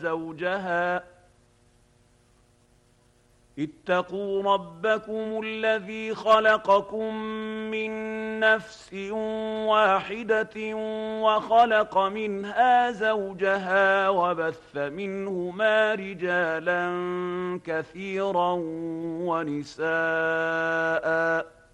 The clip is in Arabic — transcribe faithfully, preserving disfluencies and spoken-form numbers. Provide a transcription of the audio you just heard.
زوجها اتقوا ربكم الذي خلقكم من نفس واحدة وخلق منها زوجها وبث منهما رجالا كثيرا ونساء